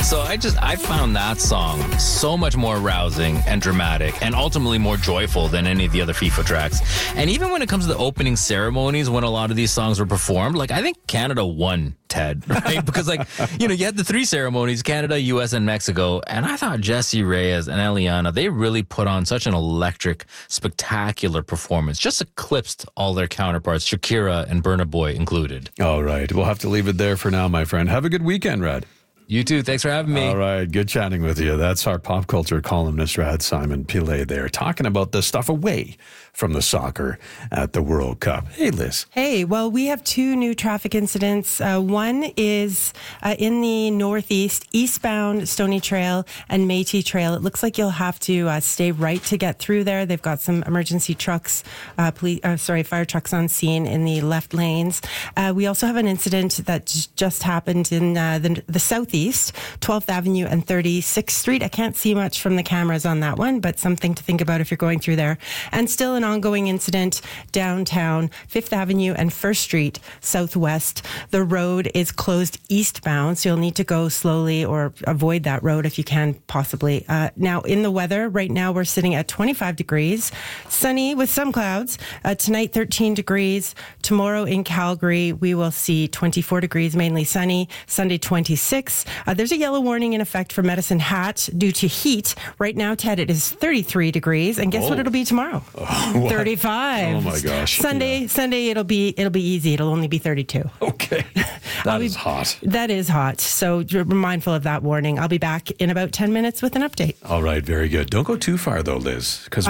So I found that song so much more rousing and dramatic and ultimately more joyful than any of the other FIFA tracks. And even when it comes to the opening ceremonies, when a lot of these songs were performed, like I think Canada won, Ted, right? Because you had the three ceremonies, Canada, US, and Mexico. And I thought Jessie Reyez and Eliana, they really put on such an electric, spectacular performance. Just eclipsed all their counterparts, Shakira and Burna Boy included. All right. We'll have to leave it there for now, my friend. Have a good weekend, Rad. You too. Thanks for having me. All right. Good chatting with you. That's our pop culture columnist, Rad Simon Pillay there, talking about the stuff away from the soccer at the World Cup. Hey, Liz. Hey, well, we have two new traffic incidents. One is in the northeast, eastbound Stony Trail and Métis Trail. It looks like you'll have to stay right to get through there. They've got some emergency trucks, fire trucks on scene in the left lanes. We also have an incident that just happened in the southeast, 12th Avenue and 36th Street. I can't see much from the cameras on that one, but something to think about if you're going through there. And still an ongoing incident downtown, 5th Avenue and 1st Street Southwest. The road is closed eastbound, so you'll need to go slowly or avoid that road if you can possibly. Now, in the weather, right now we're sitting at 25 degrees, sunny with some clouds. Tonight, 13 degrees. Tomorrow in Calgary, we will see 24 degrees, mainly sunny. Sunday, 26. There's a yellow warning in effect for Medicine Hat due to heat. Right now, Ted, it is 33 degrees. And guess what it'll be tomorrow? 35. Oh my gosh. Sunday it'll be easy. It'll only be 32. Okay. That is hot. That is hot. So you're mindful of that warning. I'll be back in about 10 minutes with an update. All right, very good. Don't go too far though, Liz, because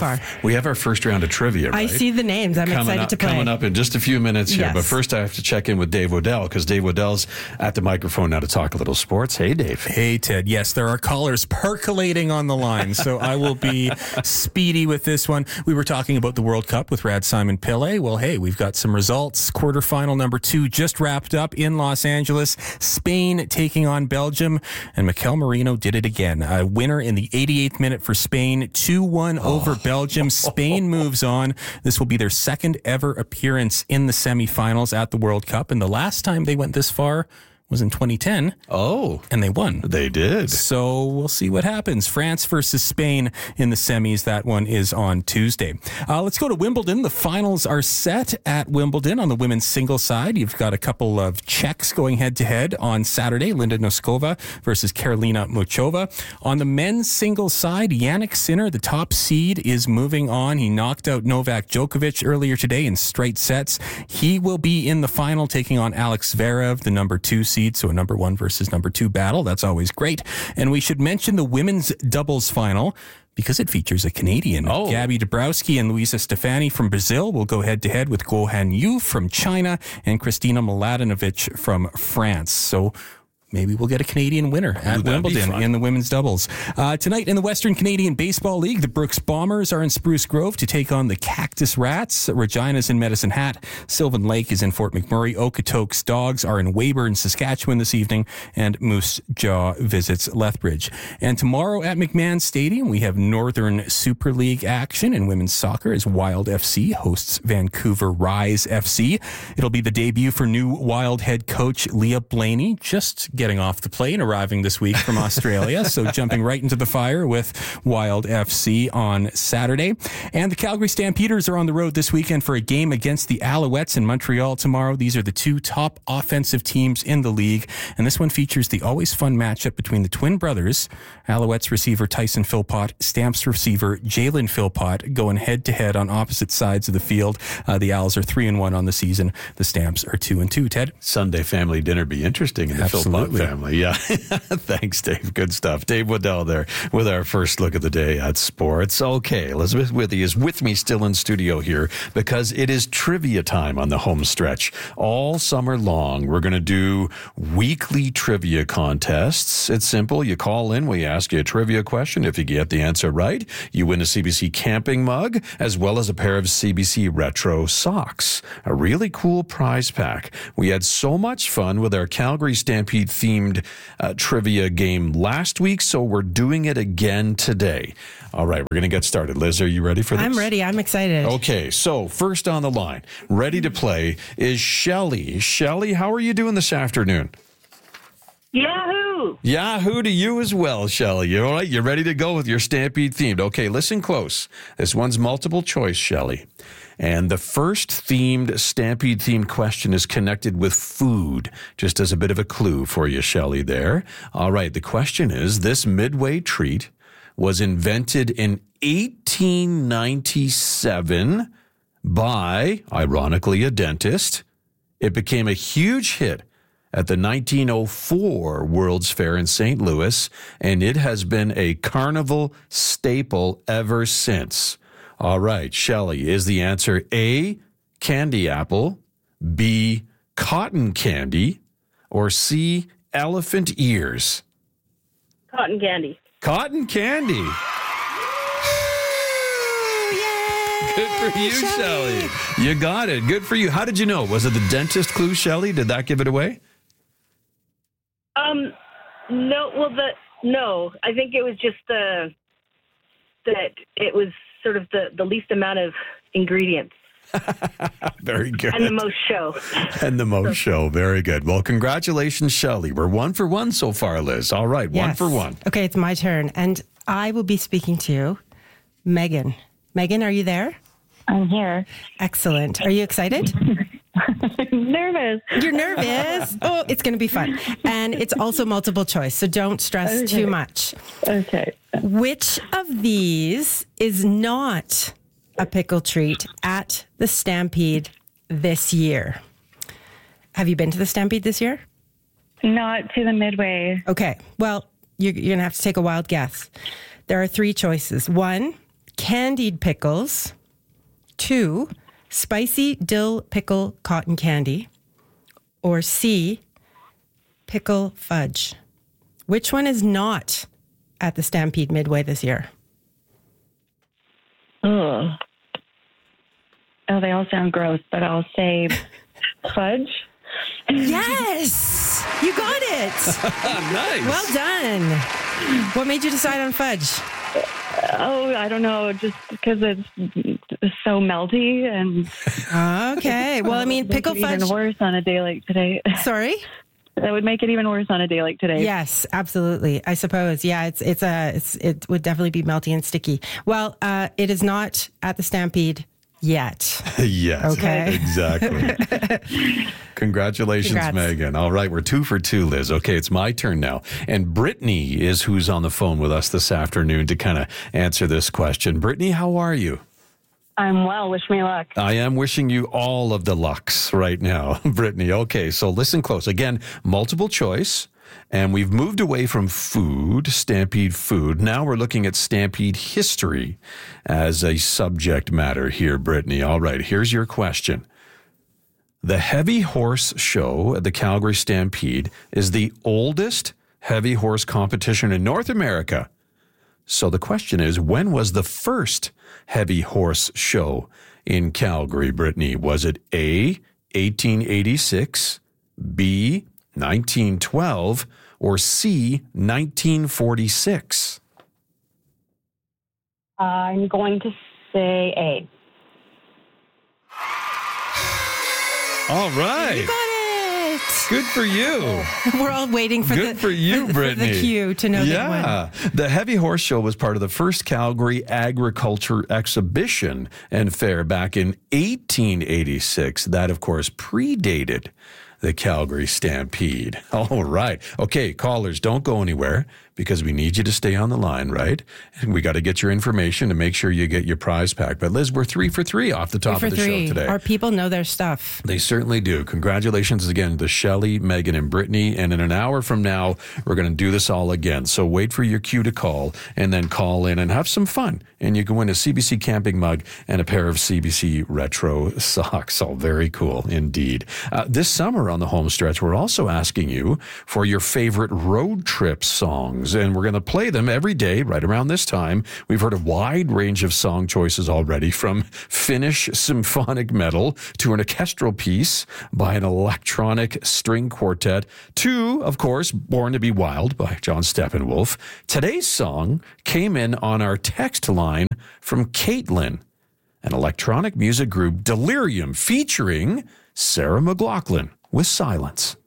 we have our first round of trivia, right? I see the names. I'm excited to play. Coming up in just a few minutes here. Yes. But first I have to check in with Dave Waddell, because Dave Waddell's at the microphone now to talk a little sports. Hey, Dave. Hey, Ted. Yes, there are callers percolating on the line, so I will be speedy with this one. We were talking about the World Cup with Rad Simon Pillay. Well, hey, we've got some results. Quarterfinal number 2 just wrapped up in Los Angeles. Spain taking on Belgium, and Mikel Merino did it again. A winner in the 88th minute for Spain, 2-1 over Belgium. Spain moves on. This will be their second ever appearance in the semifinals at the World Cup, and the last time they went this far was in 2010. Oh. And they won. They did. So we'll see what happens. France versus Spain in the semis. That one is on Tuesday. Let's go to Wimbledon. The finals are set at Wimbledon on the women's singles side. You've got a couple of Czechs going head-to-head on Saturday. Linda Noskova versus Karolina Muchova. On the men's singles side, Jannik Sinner, the top seed, is moving on. He knocked out Novak Djokovic earlier today in straight sets. He will be in the final taking on Alex Zverev, the number 2 seed. So a number 1 versus number 2 battle. That's always great. And we should mention the women's doubles final because it features a Canadian. Gabby Dabrowski and Luisa Stefani from Brazil will go head-to-head with Guo Han Yu from China and Kristina Mladenovic from France. So maybe we'll get a Canadian winner at Wimbledon in the women's doubles. Tonight in the Western Canadian Baseball League, the Brooks Bombers are in Spruce Grove to take on the Cactus Rats. Regina's in Medicine Hat. Sylvan Lake is in Fort McMurray. Okotoks Dogs are in Weyburn, Saskatchewan this evening. And Moose Jaw visits Lethbridge. And tomorrow at McMahon Stadium, we have Northern Super League action in women's soccer as Wild FC hosts Vancouver Rise FC. It'll be the debut for new Wild head coach Leah Blaney. Just getting off the plane, arriving this week from Australia. So jumping right into the fire with Wild FC on Saturday. And the Calgary Stampeders are on the road this weekend for a game against the Alouettes in Montreal tomorrow. These are the 2 top offensive teams in the league. And this one features the always fun matchup between the twin brothers, Alouettes receiver Tyson Philpott, Stamps receiver Jalen Philpott, going head to head on opposite sides of the field. The Owls are 3-1 on the season. The Stamps are 2-2. Ted? Sunday family dinner be interesting in the Philpott family. Yeah. Thanks, Dave. Good stuff. Dave Waddell there with our first look of the day at sports. Okay, Elizabeth Withy is with me still in studio here because it is trivia time on the home stretch. All summer long, we're going to do weekly trivia contests. It's simple. You call in, we ask you a trivia question. If you get the answer right, you win a CBC camping mug as well as a pair of CBC retro socks. A really cool prize pack. We had so much fun with our Calgary Stampede themed trivia game last week, so we're doing it again today. All right, we're going to get started. Liz, are you ready for this? I'm ready. I'm excited. Okay, so first on the line, ready to play, is Shelley. Shelley, how are you doing this afternoon? Yahoo! Yahoo to you as well, Shelley. You all right? You're ready to go with your Stampede themed. Okay, listen close. This one's multiple choice, Shelley. And the first Stampede themed question is connected with food, just as a bit of a clue for you, Shelley, there. All right, the question is, this Midway treat was invented in 1897 by, ironically, a dentist. It became a huge hit at the 1904 World's Fair in St. Louis, and it has been a carnival staple ever since. All right, Shelley, is the answer A, candy apple, B, cotton candy, or C, elephant ears? Cotton candy. Cotton candy. Good for you, Shelley. You got it. Good for you. How did you know? Was it the dentist clue, Shelley? Did that give it away? No. Well, no. I think it was just that it was sort of the least amount of ingredients. Very good. And the most show. And the most show. Very good. Well, congratulations, Shelley. We're 1 for 1 so far, Liz. All right, Yes. 1 for 1. Okay, it's my turn. And I will be speaking to Megan. Megan, are you there? I'm here. Excellent. Are you excited? Nervous. You're nervous? Oh, it's going to be fun. And it's also multiple choice, so don't stress too much. Okay. Which of these is not a pickle treat at the Stampede this year? Have you been to the Stampede this year? Not to the Midway. Okay. Well, you're going to have to take a wild guess. There are 3 choices. 1, candied pickles. 2, spicy dill pickle cotton candy. Or C, pickle fudge. Which one is not at the Stampede Midway this year? Ugh. Oh, they all sound gross, but I'll say fudge. Yes! You got it! Nice. Well done. What made you decide on fudge? Oh, I don't know, just because it's so melty and Okay. Well, I mean, pickle fudge. even worse on a day like today. Sorry? That would make it even worse on a day like today. Yes, absolutely. I suppose. Yeah, it would definitely be melty and sticky. Well, it is not at the Stampede yet. Yes. Okay. Exactly. Congratulations, Congrats. Megan. All right, we're 2 for 2, Liz. Okay, it's my turn now. And Brittany is who's on the phone with us this afternoon to kind of answer this question. Brittany, how are you? I'm well. Wish me luck. I am wishing you all of the lucks right now, Brittany. Okay, so listen close. Again, multiple choice. And we've moved away from food, Stampede food. Now we're looking at Stampede history as a subject matter here, Brittany. All right, here's your question. The heavy horse show at the Calgary Stampede is the oldest heavy horse competition in North America. So the question is, when was the first heavy horse show in Calgary, Brittany? Was it A, 1886, B, 1912, or C, 1946? I'm going to say A. All right. You got it. Good for you. We're all waiting for Good for you, Brittany. the cue to know that Yeah. The Heavy Horse Show was part of the first Calgary Agriculture Exhibition and Fair back in 1886. That, of course, predated the Calgary Stampede. All right. Okay, callers, don't go anywhere because we need you to stay on the line, right? And we got to get your information to make sure you get your prize pack. But Liz, we're 3 for 3 off the top of the show today. Our people know their stuff. They certainly do. Congratulations again to Shelley, Megan, and Brittany. And in an hour from now, we're going to do this all again. So wait for your cue to call and then call in and have some fun. And you can win a CBC camping mug and a pair of CBC retro socks. All very cool indeed. This summer on the home stretch, we're also asking you for your favorite road trip songs. And we're going to play them every day right around this time. We've heard a wide range of song choices already, from Finnish symphonic metal to an orchestral piece by an electronic string quartet to, of course, Born to Be Wild by John Steppenwolf. Today's song came in on our text line from Caitlin, an electronic music group, Delirium, featuring Sarah McLachlan with Silence.